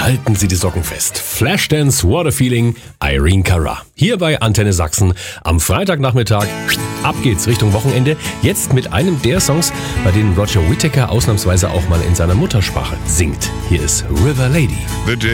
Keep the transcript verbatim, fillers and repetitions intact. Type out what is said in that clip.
halten Sie die Socken fest. Flashdance, What a Feeling, Irene Cara. Hier bei Antenne Sachsen am Freitagnachmittag. Ab geht's Richtung Wochenende. Jetzt mit einem der Songs, bei denen Roger Whittaker ausnahmsweise auch mal in seiner Muttersprache singt. Hier ist River Lady. The day